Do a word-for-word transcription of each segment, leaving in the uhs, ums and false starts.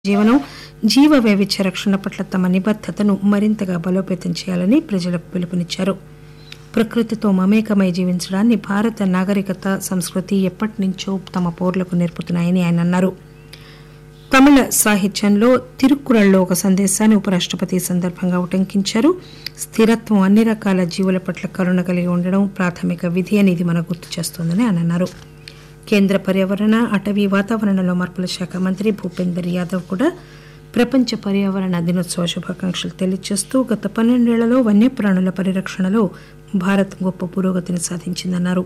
జీవనం జీవ వైవిధ్య రక్షణ పట్ల తమ నిబద్దతను మరింతగా బలోపేతం చేయాలని ప్రజలకు పిలుపునిచ్చారు. ప్రకృతితో మమేకమై జీవించడాన్ని భారత నాగరికత సంస్కృతి ఎప్పటినుంచో తమ పౌరులకు నేర్పుతున్నాయని ఆయన అన్నారు. తమిళ సాహిత్యంలో తిరుక్కురళ్లో ఒక సందేశాన్ని ఉపరాష్టపతి ఈ సందర్భంగా ఉటంకించారు. స్థిరత్వం అన్ని రకాల జీవుల పట్ల కరుణ కలిగి ఉండడం ప్రాథమిక విధి అని ఇది మనకు గుర్తు చేస్తోందని ఆయన అన్నారు. కేంద్ర పర్యావరణ అటవీ వాతావరణంలో మార్పుల శాఖ మంత్రి భూపేందర్ యాదవ్ కూడా ప్రపంచ పర్యావరణ దినోత్సవ శుభాకాంక్షలు తెలియజేస్తూ గత పన్నెండేళ్లలో వన్యప్రాణుల పరిరక్షణలో భారత్ గొప్ప పురోగతిని సాధించిందన్నారు.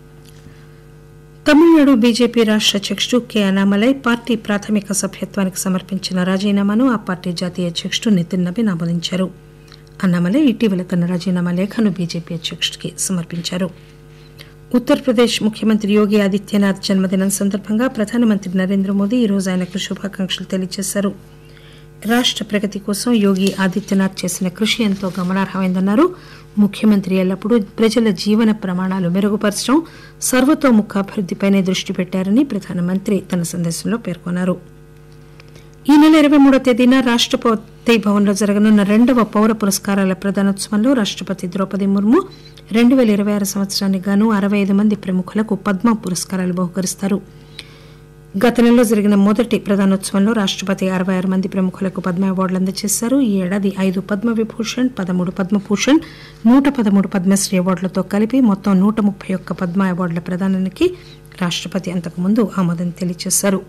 తమిళనాడు బీజేపీ రాష్ట అధ్యకుడు కె అన్నామలై పార్టీ ప్రాథమిక సభ్యత్వానికి సమర్పించిన రాజీనామాను ఆ పార్టీ జాతీయ అధ్యకుడు నితిన్ నబీన్ ఆమోదించారు. అన్నామలై ఇటీవల తన రాజీనామా లేఖను బీజేపీ అధ్యకుడికి సమర్పించారు. ఉత్తరప్రదేశ్ ముఖ్యమంత్రి యోగి ఆదిత్యనాథ్ జన్మదినం సందర్భంగా ప్రధానమంత్రి నరేంద్ర మోదీ ఈరోజు ఆయనకు శుభాకాంక్షలు తెలియజేశారు. రాష్ట ప్రగతి కోసం యోగి ఆదిత్యనాథ్ చేసిన కృషి ఎంతో గమనార్హమైందన్నారు. ముఖ్యమంత్రి ఎల్లప్పుడూ ప్రజల జీవన ప్రమాణాలు మెరుగుపరచడం, సర్వతోముఖాభివృద్దిపైనే దృష్టి పెట్టారని ప్రధానమంత్రి తన సందేశంలో పేర్కొన్నారు. ఈ నెల ఇరవై మూడో తేదీన రాష్టపతి భవన్లో జరగనున్న రెండవ పౌర పురస్కారాల ప్రదానోత్సవంలో రాష్టపతి ద్రౌపది ముర్ము రెండు పేల ఇరవై ఆరు సంవత్సరానికి గాను అరవై ఐదు మంది ప్రముఖులకు పద్మ పురస్కారాలు బహుకరిస్తారు. గత నెలలో జరిగిన మొదటి ప్రదానోత్సవంలో రాష్టపతి అరవై ఆరు మంది ప్రముఖులకు పద్మ అవార్డులు అందజేశారు. ఈ ఏడాది ఐదు పద్మ విభూషణ్, పదమూడు పద్మభూషణ్, నూట పదమూడు పద్మశ్రీ అవార్డులతో కలిపి మొత్తం నూట ముప్పై ఒక్క పద్మ అవార్డుల ప్రదానానికి రాష్టపతి అంతకుముందు ఆమోదం తెలియజేశారు.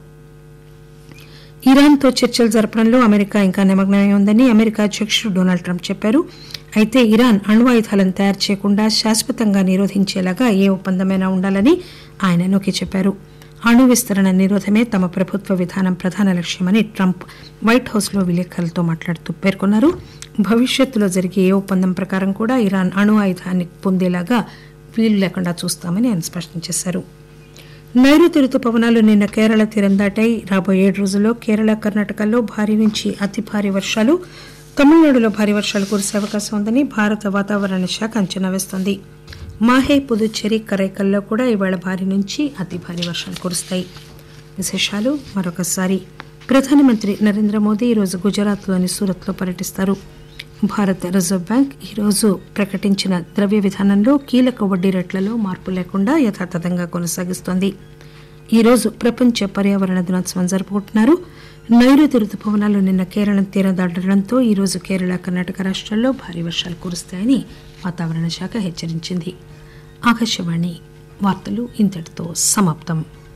ఇరాన్తో చర్చలు జరపడంలో అమెరికా ఇంకా నిమగ్నమై ఉందని అమెరికా అధ్యకుడు డొనాల్డ్ ట్రంప్ చెప్పారు. అయితే ఇరాన్ అణ్వాయుధాలను తయారు చేయకుండా శాశ్వతంగా నిరోధించేలాగా ఏ ఒప్పందమైనా ఉండాలని ఆయన నొక్కి చెప్పారు. అణు విస్తరణ నిరోధమే తమ ప్రభుత్వ విధానం ప్రధాన లక్ష్యమని ట్రంప్ వైట్ హౌస్ లో విలేకరులతో మాట్లాడుతూ పేర్కొన్నారు. భవిష్యత్తులో జరిగే ఏ ఒప్పందం ప్రకారం కూడా ఇరాన్ అణు ఆయుధాన్ని పొందేలాగా వీలు లేకుండా చూస్తామని ఆయన స్పష్టం చేశారు. నైరుతి రుతుపవనాలు నిన్న కేరళ తీరం దాటాయి. రాబోయే ఏడు రోజుల్లో కేరళ, కర్ణాటకల్లో భారీ నుంచి అతి భారీ వర్షాలు, తమిళనాడులో భారీ వర్షాలు కురిసే అవకాశం ఉందని భారత వాతావరణ శాఖ అంచనా వేస్తోంది. మాహే, పుదుచ్చేరి, కరైకల్లో కూడా ఇవాళ భారీ నుంచి అతి భారీ వర్షాలు కురుస్తాయి. విశేషాలు మరొకసారి. ప్రధానమంత్రి నరేంద్ర మోదీ ఈరోజు గుజరాత్లోని సూరత్లో పర్యటిస్తారు. భారత రిజర్వ్ బ్యాంక్ ఈరోజు ప్రకటించిన ద్రవ్య విధానంలో కీలక వడ్డీ రేట్లలో మార్పు లేకుండా యథాతథంగా కొనసాగిస్తోంది. ఈరోజు ప్రపంచ పర్యావరణ దినోత్సవం జరుపుకుంటున్నారు. నైరుతి రుతుపవనాలు నిన్న కేరళ తీరం దాటడంతో ఈరోజు కేరళ, కర్ణాటక రాష్ట్రాల్లో భారీ వర్షాలు కురుస్తాయని వాతావరణ శాఖ హెచ్చరించింది. ఆకాశవాణి వార్తలు ఇంతటితో సమాప్తం.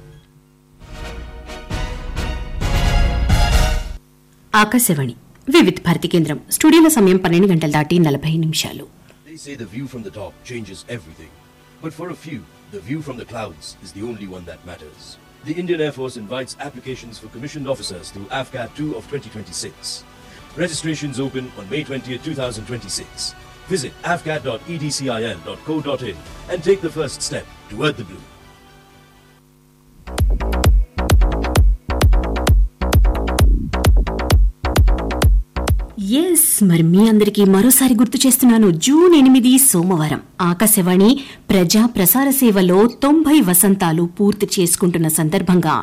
ఆకాశవాణి వివిధ భారతి కేంద్రం స్టూడియోల సమయం పన్నెండు గంటల దాటి నలభై నిమిషాలు. They say the view from the top changes everything. But for a few, the view from the clouds is the only one that matters. The Indian Air Force invites applications for commissioned officers through A F C A T two of twenty twenty-six. Registrations open on May twentieth, twenty twenty-six. Visit a f c a t dot e d c i l dot co dot in and take the first step toward the blue. Yes, మరి మీ అందరికీ మరోసారి గుర్తు చేస్తున్నాను. June ఎనిమిది సోమవారం ఆకాశవాణి ప్రజా ప్రసార సేవలో తొంభై వసంతాలు పూర్తి చేసుకుంటున్న సందర్భంగా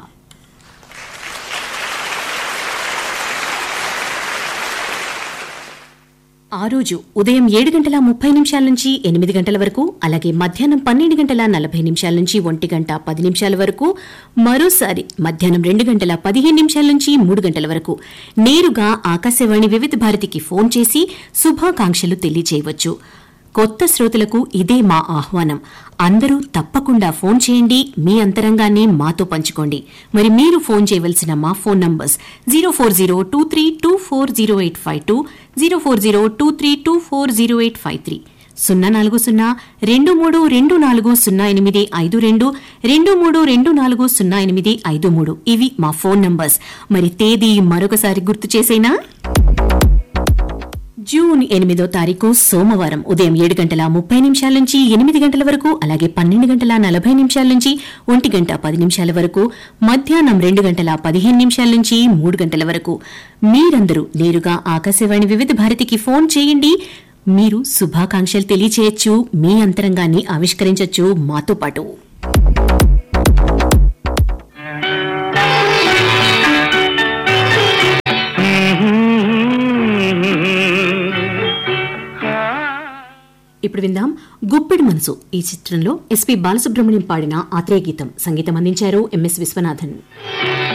ఆ రోజు ఉదయం ఏడు గంటల ముప్పై నిమిషాల నుంచి ఎనిమిది గంటల వరకు, అలాగే మధ్యాహ్నం పన్నెండు గంటల నలభై నిమిషాల నుంచి ఒంటి గంట పది నిమిషాల వరకు, మరోసారి మధ్యాహ్నం రెండు గంటల పదిహేను నిమిషాల నుంచి మూడు గంటల వరకు నేరుగా ఆకాశవాణి వివిధ భారతికి ఫోన్ చేసి శుభాకాంక్షలు తెలియజేయవచ్చు. కొత్త శ్రోతలకు ఇదే మా ఆహ్వానం. అందరూ తప్పకుండా ఫోన్ చేయండి, మీ అంతరంగాన్ని మాతో పంచుకోండి. మరి మీరు ఫోన్ చేయవలసిన మా phone numbers zero four zero two three two four zero eight five two, zero four zero two three two four zero eight five three, సున్నా నాలుగు సున్నా రెండు మూడు రెండు నాలుగు సున్నా ఎనిమిది ఐదు రెండు, రెండు మూడు రెండు నాలుగు సున్నా ఎనిమిది ఐదు మూడు. ఇవి మా ఫోన్ నంబర్స్. మరి తేదీ మరొకసారి గుర్తు చేసేనా? జూన్ ఎనిమిదో తారీఖు సోమవారం ఉదయం ఏడు గంటల ముప్పై నిమిషాల నుంచి ఎనిమిది గంటల వరకు, అలాగే పన్నెండు గంటల నలభై నిమిషాల నుంచి ఒంటి గంట పది నిమిషాల వరకు, మధ్యాహ్నం రెండు గంటల పదిహేను నిమిషాల నుంచి మూడు గంటల వరకు మీరందరూ నేరుగా ఆకాశవాణి వివిధ భారతికి ఫోన్ చేయండి. మీరు శుభాకాంక్షలు తెలియచేయచ్చు, మీ అంతరంగాన్ని ఆవిష్కరించవచ్చు మాతో పాటు. ఇప్పుడు విందాం గుప్పెడి మనసు ఈ చిత్రంలో ఎస్పీ బాలసుబ్రహ్మణ్యం పాడిన ఆత్రేయ గీతం. సంగీతం అందించారు ఎంఎస్ విశ్వనాథన్.